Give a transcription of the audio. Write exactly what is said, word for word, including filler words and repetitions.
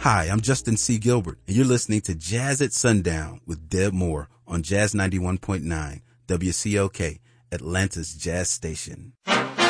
Hi, I'm Justin C. Gilbert, and you're listening to Jazz at Sundown with Deb Moore on Jazz ninety-one point nine, W C L K, Atlanta's Jazz Station.